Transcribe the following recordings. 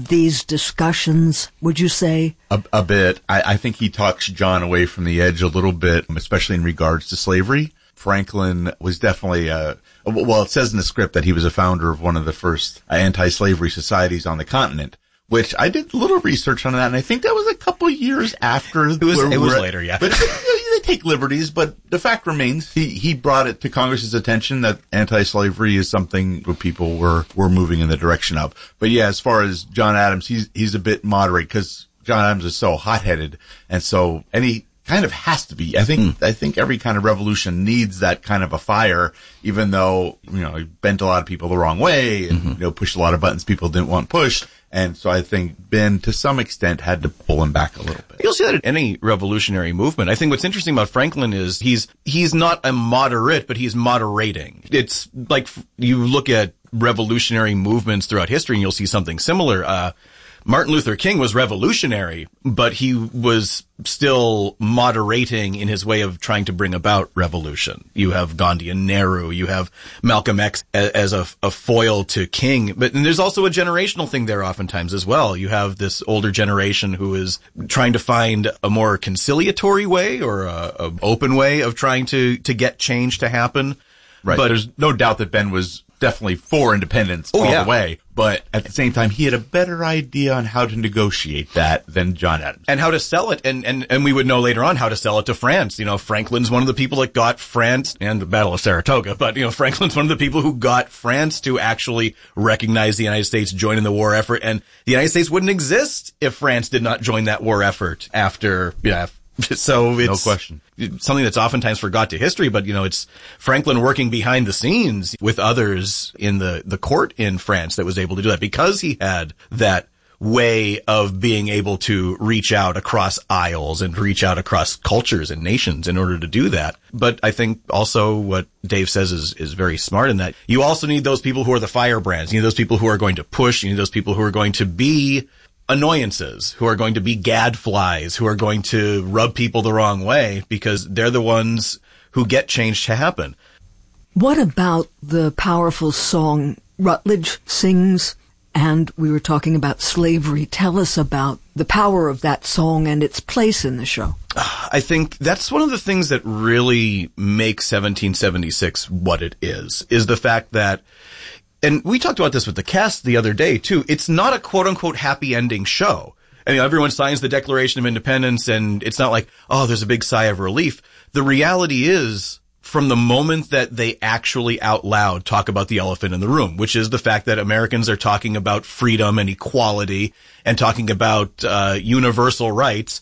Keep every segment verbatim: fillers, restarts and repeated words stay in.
these discussions, would you say? A, a bit. I, I think he talks John away from the edge a little bit, especially in regards to slavery. Franklin was definitely a, well, it says in the script that he was a founder of one of the first anti-slavery societies on the continent, which I did a little research on that, and I think that was a couple years after. It was, it was later, yeah. But they take liberties, but the fact remains, he, he brought it to Congress's attention that anti-slavery is something where people were, were moving in the direction of. But yeah, as far as John Adams, he's, he's a bit moderate because John Adams is so hot-headed, and so any, kind of has to be. I think, mm. I think every kind of revolution needs that kind of a fire, even though, you know, he bent a lot of people the wrong way and, mm-hmm. you know, pushed a lot of buttons people didn't want pushed. And so I think Ben, to some extent, had to pull him back a little bit. You'll see that in any revolutionary movement. I think what's interesting about Franklin is he's, he's not a moderate, but he's moderating. It's like you look at revolutionary movements throughout history and you'll see something similar. Uh, Martin Luther King was revolutionary, but he was still moderating in his way of trying to bring about revolution. You have Gandhi and Nehru. You have Malcolm X as a, a foil to King. But and there's also a generational thing there oftentimes as well. You have this older generation who is trying to find a more conciliatory way or a, a open way of trying to, to get change to happen. Right. But there's no doubt that Ben was definitely for independence oh, all yeah. the way. But at the same time, he had a better idea on how to negotiate that than John Adams. And how to sell it. And, and, and we would know later on how to sell it to France. You know, Franklin's one of the people that got France and the Battle of Saratoga. But, you know, Franklin's one of the people who got France to actually recognize the United States joining the war effort. And the United States wouldn't exist if France did not join that war effort after, yeah, so it's no question. Something that's oftentimes forgot to history, but you know, it's Franklin working behind the scenes with others in the, the court in France that was able to do that because he had that way of being able to reach out across aisles and reach out across cultures and nations in order to do that. But I think also what Dave says is, is very smart in that you also need those people who are the firebrands. You need those people who are going to push. You need those people who are going to be annoyances, who are going to be gadflies, who are going to rub people the wrong way because they're the ones who get change to happen. What about the powerful song Rutledge sings? And we were talking about slavery. Tell us about the power of that song and its place in the show. I think that's one of the things that really makes seventeen seventy-six what it is, is the fact that, and we talked about this with the cast the other day too, it's not a quote unquote happy ending show. I mean, everyone signs the Declaration of Independence and it's not like, oh, there's a big sigh of relief. The reality is, from the moment that they actually out loud talk about the elephant in the room, which is the fact that Americans are talking about freedom and equality and talking about uh universal rights,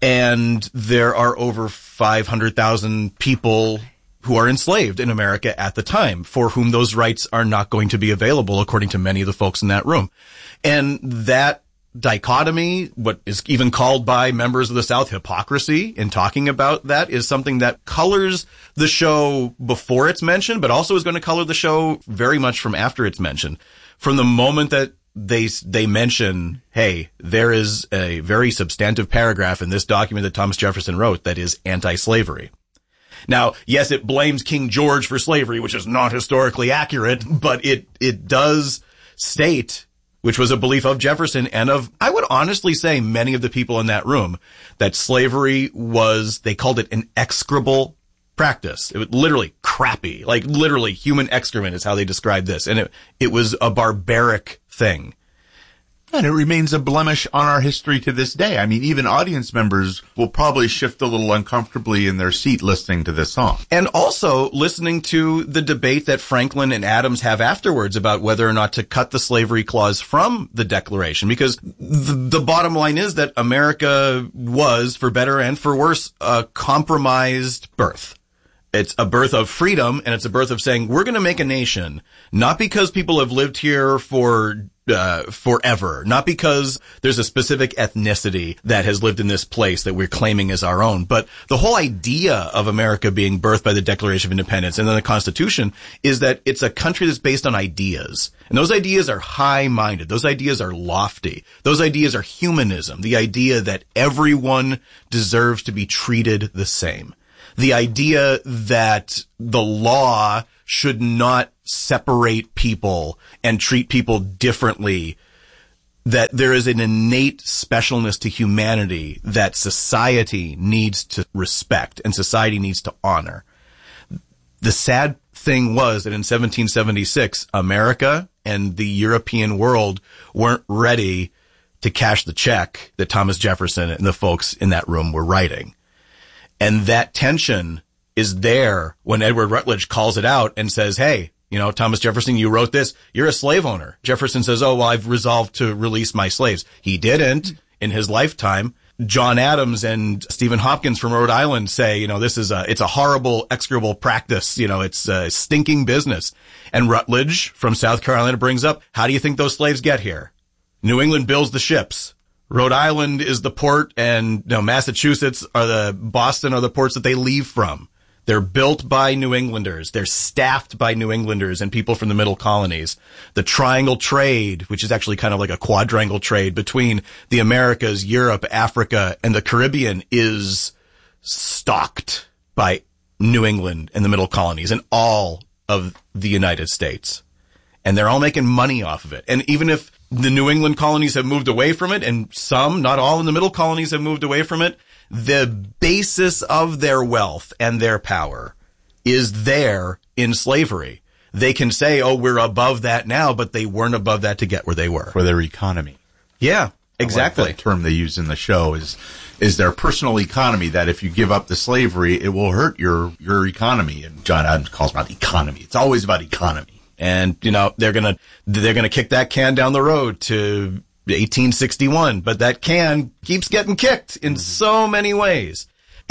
and there are over five hundred thousand people who are enslaved in America at the time, for whom those rights are not going to be available, according to many of the folks in that room. And that dichotomy, what is even called by members of the South hypocrisy in talking about that, is something that colors the show before it's mentioned, but also is going to color the show very much from after it's mentioned. From the moment that they they mention, hey, there is a very substantive paragraph in this document that Thomas Jefferson wrote that is anti-slavery. Now, yes, it blames King George for slavery, which is not historically accurate, but it, it does state, which was a belief of Jefferson and of, I would honestly say, many of the people in that room, that slavery was, they called it an execrable practice. It was literally crappy, like literally human excrement is how they described this. And it, it was a barbaric thing. And it remains a blemish on our history to this day. I mean, even audience members will probably shift a little uncomfortably in their seat listening to this song. And also listening to the debate that Franklin and Adams have afterwards about whether or not to cut the slavery clause from the Declaration. Because the, the bottom line is that America was, for better and for worse, a compromised birth. It's a birth of freedom, and it's a birth of saying, we're going to make a nation, not because people have lived here for Uh, forever, not because there's a specific ethnicity that has lived in this place that we're claiming as our own, but the whole idea of America being birthed by the Declaration of Independence and then the Constitution is that it's a country that's based on ideas. And those ideas are high-minded. Those ideas are lofty. Those ideas are humanism, the idea that everyone deserves to be treated the same. The idea that the law should not separate people and treat people differently that there is an innate specialness to humanity that society needs to respect and society needs to honor. The sad thing was that in seventeen seventy-six, America and the European world weren't ready to cash the check that Thomas Jefferson and the folks in that room were writing. And that tension is there when Edward Rutledge calls it out and says, hey, you know, Thomas Jefferson, you wrote this. You're a slave owner. Jefferson says, oh, well, I've resolved to release my slaves. He didn't in his lifetime. John Adams and Stephen Hopkins from Rhode Island say, you know, this is a, it's a horrible, execrable practice. You know, it's a stinking business. And Rutledge from South Carolina brings up, how do you think those slaves get here? New England builds the ships. Rhode Island is the port, and you know, Massachusetts are the, Boston are the ports that they leave from. They're built by New Englanders. They're staffed by New Englanders and people from the middle colonies. The triangle trade, which is actually kind of like a quadrangle trade between the Americas, Europe, Africa, and the Caribbean, is stocked by New England and the middle colonies and all of the United States. And they're all making money off of it. And even if the New England colonies have moved away from it, and some, not all in the middle colonies have moved away from it, the basis of their wealth and their power is there in slavery. They can say, oh, we're above that now, but they weren't above that to get where they were. For their economy. Yeah, exactly. I like that term they use in the show is, is their personal economy, that if you give up the slavery, it will hurt your, your economy. And John Adams calls about economy. It's always about economy. And, you know, they're gonna, they're gonna kick that can down the road to eighteen sixty-one, but that can keeps getting kicked in mm-hmm. so many ways.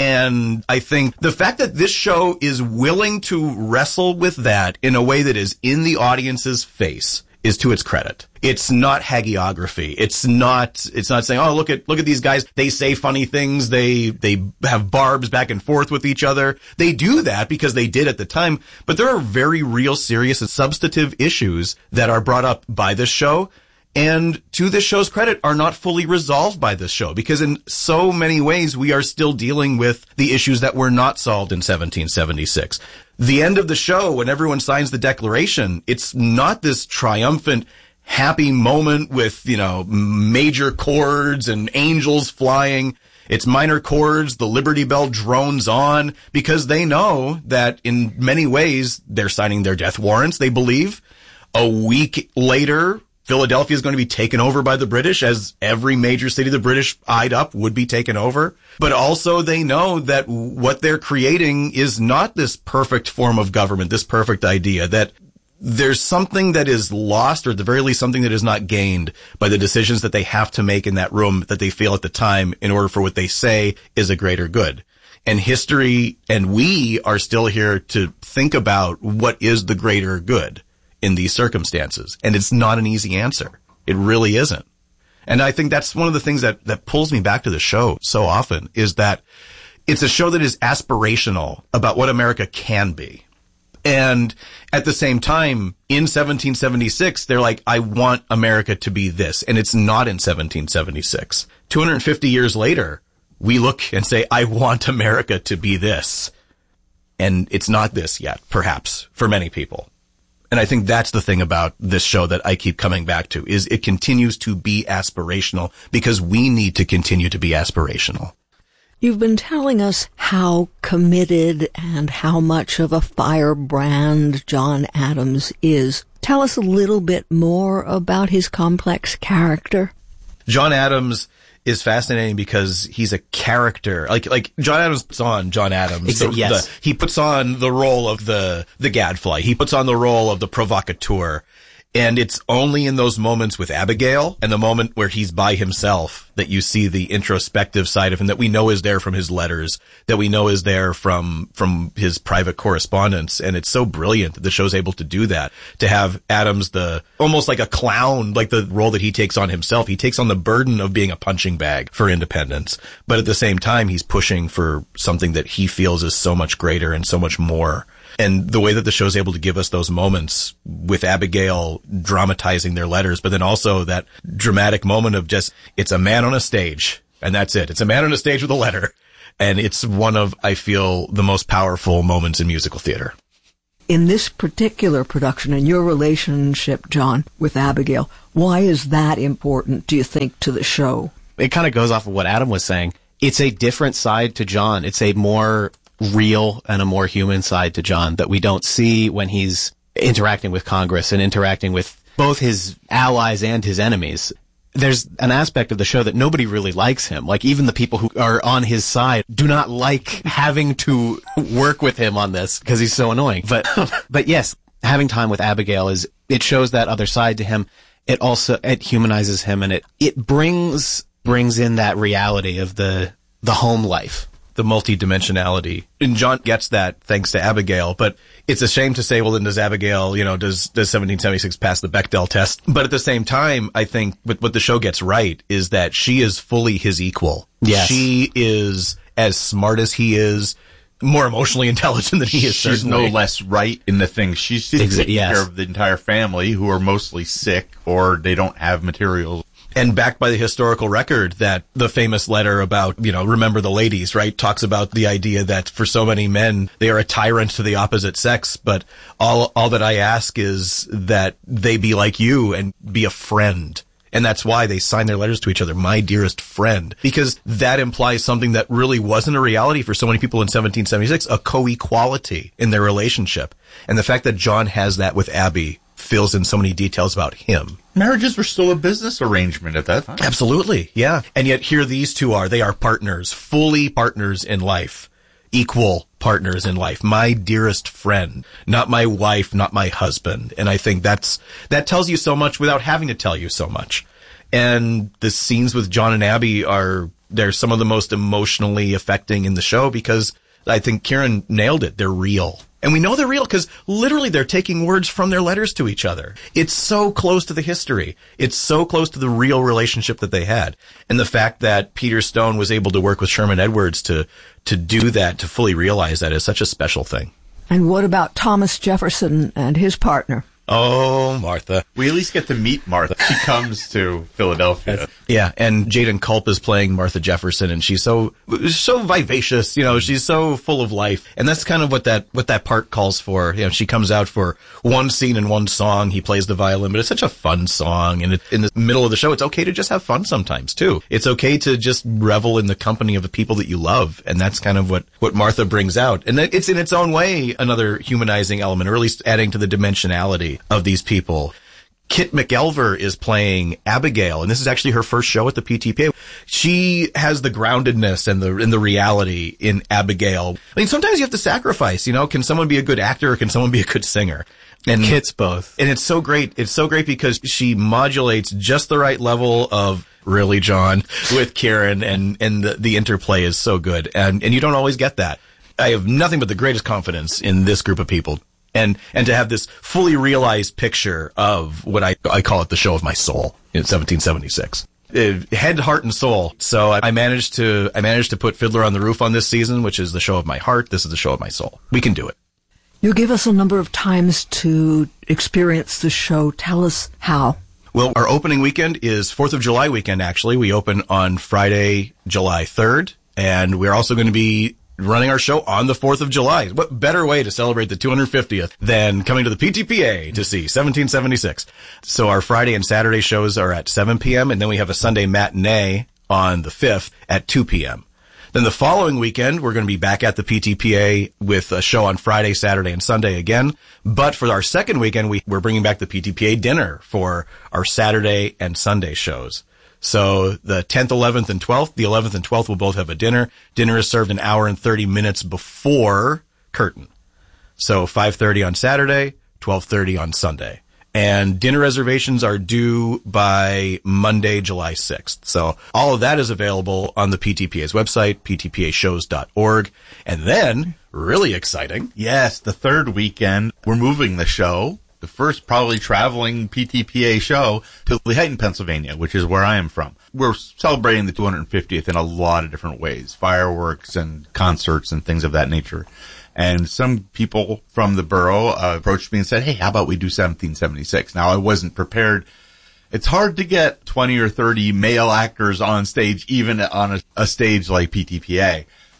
And I think the fact that this show is willing to wrestle with that in a way that is in the audience's face is to its credit. It's not hagiography. It's not, it's not saying, oh, look at, look at these guys. They say funny things. They, they have barbs back and forth with each other. They do that because they did at the time, but there are very real, serious and substantive issues that are brought up by this show. And to this show's credit, are not fully resolved by this show, because in so many ways we are still dealing with the issues that were not solved in seventeen seventy-six. The end of the show, when everyone signs the Declaration, it's not this triumphant, happy moment with, you know, major chords and angels flying. It's minor chords. The Liberty Bell drones on, because they know that in many ways they're signing their death warrants. They believe a week later, Philadelphia is going to be taken over by the British, as every major city the British eyed up would be taken over. But also they know that what they're creating is not this perfect form of government, this perfect idea, that there's something that is lost, or at the very least something that is not gained by the decisions that they have to make in that room that they feel at the time in order for what they say is a greater good. And history and we are still here to think about what is the greater good in these circumstances. And it's not an easy answer. It really isn't. And I think that's one of the things that, that pulls me back to the show so often, is that it's a show that is aspirational about what America can be. And at the same time, in seventeen seventy-six, they're like, I want America to be this. And it's not in seventeen seventy-six. two hundred fifty years later, we look and say, I want America to be this. And it's not this yet, perhaps, for many people. And I think that's the thing about this show that I keep coming back to, is it continues to be aspirational because we need to continue to be aspirational. You've been telling us how committed and how much of a firebrand John Adams is. Tell us a little bit more about his complex character. John Adams is fascinating because he's a character. Like, like John Adams puts on John Adams. Except, the, yes. the, he puts on the role of the, the gadfly. He puts on the role of the provocateur. And it's only in those moments with Abigail and the moment where he's by himself that you see the introspective side of him that we know is there from his letters, that we know is there from, from his private correspondence. And it's so brilliant that the show's able to do that, to have Adams the, almost like a clown, like the role that he takes on himself. He takes on the burden of being a punching bag for independence. But at the same time, he's pushing for something that he feels is so much greater and so much more. And the way that the show's able to give us those moments with Abigail dramatizing their letters, but then also that dramatic moment of just, it's a man on a stage, and that's it. It's a man on a stage with a letter. And it's one of, I feel, the most powerful moments in musical theater. In this particular production, and your relationship, John, with Abigail, why is that important, do you think, to the show? It kind of goes off of what Adam was saying. It's a different side to John. It's a more real and a more human side to John that we don't see when he's interacting with Congress and interacting with both his allies and his enemies. There's an aspect of the show that nobody really likes him. Like, even the people who are on his side do not like having to work with him on this because he's so annoying. But, but yes, having time with Abigail is, it shows that other side to him. It also, it humanizes him, and it, it brings, brings in that reality of the, the home life. The multidimensionality. And John gets that thanks to Abigail, but it's a shame to say, well, then does Abigail, you know, does, does seventeen seventy-six pass the Bechdel test? But at the same time, I think what, what the show gets right is that she is fully his equal. Yes. She is as smart as he is, more emotionally intelligent than he is. She's certainly. no less right in the things. She's taking Exa- yes. care of the entire family, who are mostly sick or they don't have materials. And backed by the historical record that the famous letter about, you know, remember the ladies, right, talks about the idea that for so many men, they are a tyrant to the opposite sex, but all, all that I ask is that they be like you and be a friend. And that's why they sign their letters to each other, my dearest friend, because that implies something that really wasn't a reality for so many people in seventeen seventy-six, a co-equality in their relationship. And the fact that John has that with Abby fills in so many details about him. Marriages were still a business arrangement at that time. Absolutely, yeah. And yet here these two are. They are partners, fully partners in life, equal partners in life. My dearest friend, not my wife, not my husband. And I think that's that tells you so much without having to tell you so much. And the scenes with John and Abby are, they're some of the most emotionally affecting in the show because I think Kieran nailed it. They're real. And we know they're real because literally they're taking words from their letters to each other. It's so close to the history. It's so close to the real relationship that they had. And the fact that Peter Stone was able to work with Sherman Edwards to, to do that, to fully realize that is such a special thing. And what about Thomas Jefferson and his partner? Oh, Martha. We at least get to meet Martha. She comes to Philadelphia. Yeah, and Jaden Culp is playing Martha Jefferson, and she's so so vivacious, you know, she's so full of life. And that's kind of what that what that part calls for. You know, she comes out for one scene and one song, he plays the violin, but it's such a fun song, and it, in the middle of the show, it's okay to just have fun sometimes, too. It's okay to just revel in the company of the people that you love, and that's kind of what, what Martha brings out. And it's in its own way another humanizing element, or at least adding to the dimensionality of these people. Kit McElver is playing Abigail, and this is actually her first show at the P T P A. She has the groundedness and the and the reality in Abigail. I mean, sometimes you have to sacrifice, you know, can someone be a good actor or can someone be a good singer? And Kit's both. And it's so great. It's so great because she modulates just the right level of really, John, with Kieran, and, and the, the interplay is so good. And, and you don't always get that. I have nothing but the greatest confidence in this group of people. And, and to have this fully realized picture of what I, I call it the show of my soul in seventeen seventy-six. Uh, head, heart, and soul. So I, I managed to, I managed to put Fiddler on the Roof on this season, which is the show of my heart. This is the show of my soul. We can do it. You give us a number of times to experience the show. Tell us how. Well, our opening weekend is fourth of July weekend, actually. We open on Friday, July third, and we're also going to be running our show on the fourth of July. What better way to celebrate the two hundred fiftieth than coming to the P T P A to see seventeen seventy-six? So our Friday and Saturday shows are at seven p.m., and then we have a Sunday matinee on the fifth at two p.m. Then the following weekend, we're going to be back at the P T P A with a show on Friday, Saturday, and Sunday again. But for our second weekend, we, we're bringing back the P T P A dinner for our Saturday and Sunday shows. So the tenth, eleventh, and twelfth, the eleventh and twelfth will both have a dinner. Dinner is served an hour and thirty minutes before curtain. So five thirty on Saturday, twelve thirty on Sunday. And dinner reservations are due by Monday, July sixth. So all of that is available on the P T P A's website, p t p a shows dot org. And then, really exciting. Yes, the third weekend, we're moving the show. The first probably traveling P T P A show to Lehighton, Pennsylvania, which is where I am from. We're celebrating the two hundred fiftieth in a lot of different ways, fireworks and concerts and things of that nature. And some people from the borough uh, approached me and said, hey, how about we do seventeen seventy-six? Now, I wasn't prepared. It's hard to get twenty or thirty male actors on stage, even on a, a stage like P T P A.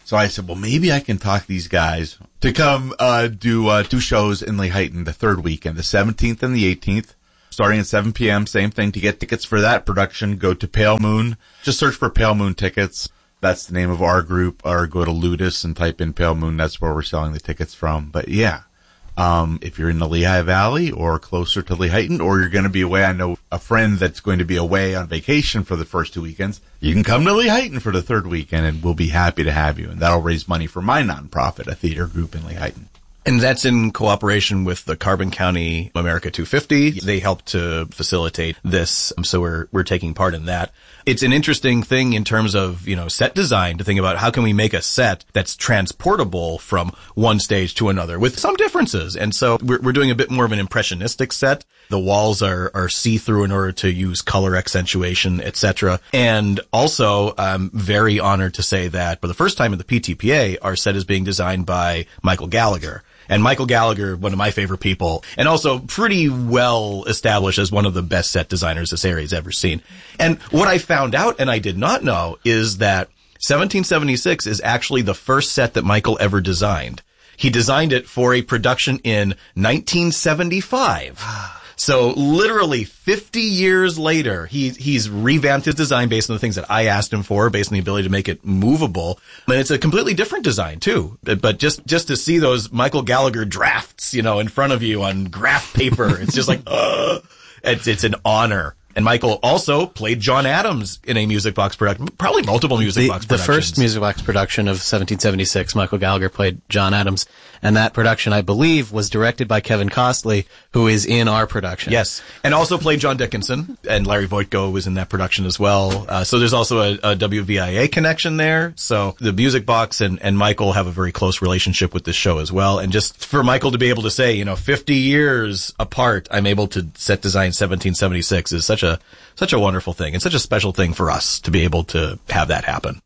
So I said, well, maybe I can talk these guys to come uh, do uh, two shows in Lehighton the third weekend, the seventeenth and the eighteenth, starting at seven p.m. Same thing. To get tickets for that production, go to Pale Moon. Just search for Pale Moon Tickets. That's the name of our group. Or go to Ludus and type in Pale Moon. That's where we're selling the tickets from. But yeah. Um, if you're in the Lehigh Valley or closer to Lehighton, or you're going to be away, I know a friend that's going to be away on vacation for the first two weekends, you can come to Lehighton for the third weekend and we'll be happy to have you. And that'll raise money for my nonprofit, a theater group in Lehighton. And that's in cooperation with the Carbon County America two fifty. They helped to facilitate this, so we're we're taking part in that. It's an interesting thing in terms of, you know, set design to think about how can we make a set that's transportable from one stage to another with some differences. And so we're we're doing a bit more of an impressionistic set. The walls are are see-through in order to use color accentuation, et cetera. And also, I'm very honored to say that for the first time in the P T P A, our set is being designed by Michael Gallagher. And Michael Gallagher, one of my favorite people, and also pretty well established as one of the best set designers this area's ever seen. And what I found out, and I did not know, is that seventeen seventy-six is actually the first set that Michael ever designed. He designed it for a production in nineteen seventy-five. So literally fifty years later, he, he's revamped his design based on the things that I asked him for, based on the ability to make it movable. And it's a completely different design too. But just, just to see those Michael Gallagher drafts, you know, in front of you on graph paper, it's just like, uh, it's, it's an honor. And Michael also played John Adams in a Music Box production, probably multiple Music the, Box the productions. The first Music Box production of seventeen seventy-six, Michael Gallagher played John Adams. And that production, I believe, was directed by Kevin Costley, who is in our production. Yes. And also played John Dickinson. And Larry Voitko was in that production as well. Uh, so there's also a, a W V I A connection there. So the Music Box and, and Michael have a very close relationship with this show as well. And just for Michael to be able to say, you know, fifty years apart, I'm able to set design seventeen seventy-six is such a, such a wonderful thing and such a special thing for us to be able to have that happen.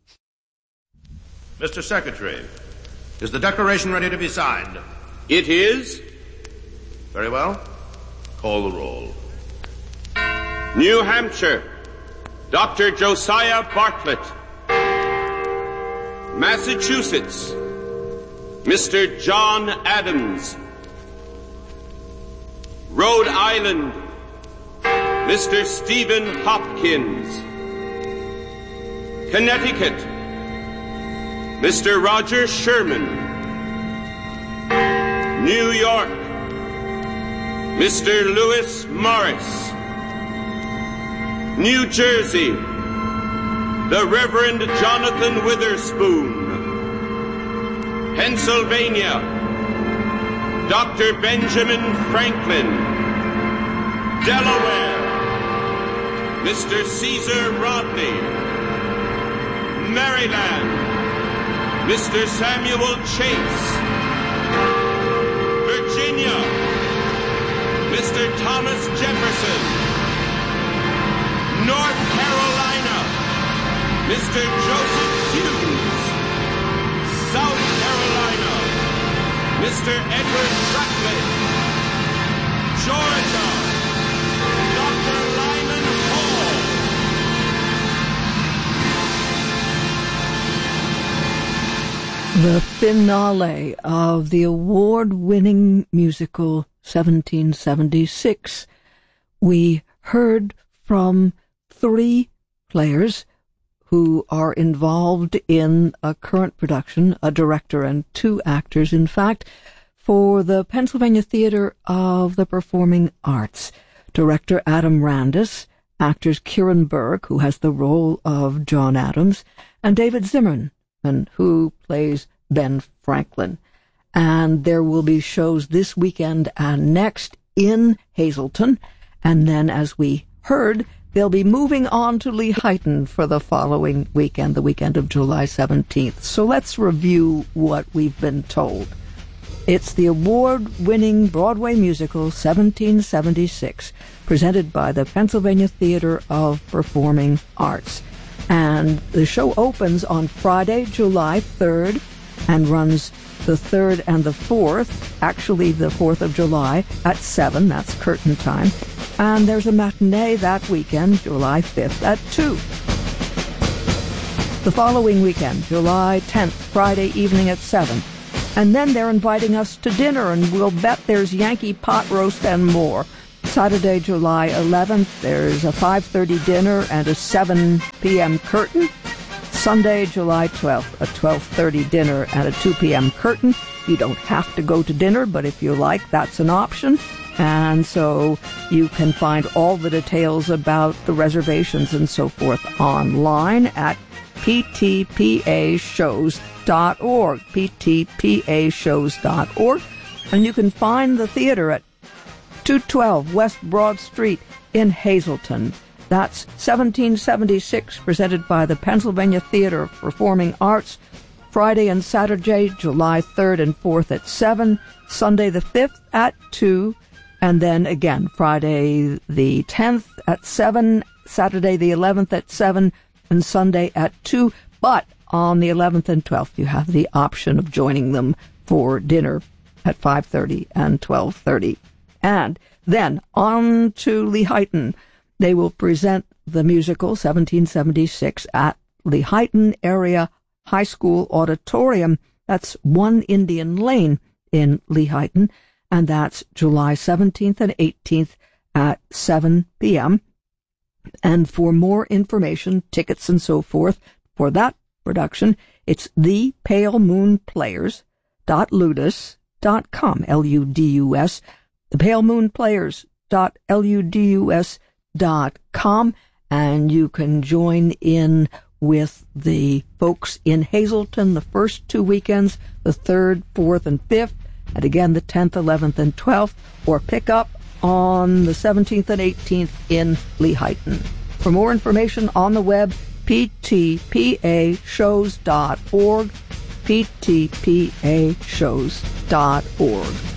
Mister Secretary, is the declaration ready to be signed? It is. Very well. Call the roll. New Hampshire, Doctor Josiah Bartlett. Massachusetts, Mister John Adams. Rhode Island, Mister Stephen Hopkins. Connecticut, Mister Roger Sherman. New York, Mister Lewis Morris. New Jersey, the Reverend Jonathan Witherspoon. Pennsylvania, Doctor Benjamin Franklin. Delaware, Mister Caesar Rodney. Maryland, Mister Samuel Chase. Virginia, Mister Thomas Jefferson. North Carolina, Mister Joseph Hughes. South Carolina, Mister Edward Rutledge. Georgia, Doctor Lyman Hall. The finale of the award-winning musical seventeen seventy-six. We heard from three players who are involved in a current production, a director and two actors, in fact, for the Pennsylvania Theater of the Performing Arts. Director Adam Randus, actors Kieran Berg, who has the role of John Adams, and David Zimmerman, who plays Ben Franklin. And there will be shows this weekend and next in Hazleton, and then, as we heard, they'll be moving on to Lehighton for the following weekend, the weekend of July seventeenth. So let's review what we've been told. It's the award-winning Broadway musical seventeen seventy-six, presented by the Pennsylvania Theater of Performing Arts. And the show opens on Friday, July third, and runs the third and the fourth, actually the fourth of July, at seven, that's curtain time. And there's a matinee that weekend, July fifth, at two. the following weekend, July tenth, Friday evening at seven. And then they're inviting us to dinner, and we'll bet there's Yankee pot roast and more. Saturday, July eleventh, there's a five thirty dinner and a seven p.m. curtain. Sunday, July twelfth, a twelve thirty dinner and a two p.m. curtain. You don't have to go to dinner, but if you like, that's an option. And so you can find all the details about the reservations and so forth online at p t p a shows dot org, p t p a shows dot org. And you can find the theater at two twelve West Broad Street in Hazleton. That's seventeen seventy-six, presented by the Pennsylvania Theater of Performing Arts. Friday and Saturday, July third and fourth at seven, Sunday the fifth at two, and then again, Friday the tenth at seven, Saturday the eleventh at seven, and Sunday at two. But on the eleventh and twelfth, you have the option of joining them for dinner at five thirty and twelve thirty. And then on to Lehighton. They will present the musical seventeen seventy-six at Lehighton Area High School Auditorium. That's One Indian Lane in Lehighton, and that's July seventeenth and eighteenth at seven p.m. And for more information, tickets and so forth for that production, it's the pale moon players dot ludus dot com, L U D U S, the pale moon players dot ludus dot com, and you can join in with the folks in Hazleton the first two weekends, the third, fourth, and fifth, and again the tenth, eleventh, and twelfth, or pick up on the seventeenth and eighteenth in Lehighton. For more information on the web, p t p a shows dot org, p t p a shows dot org.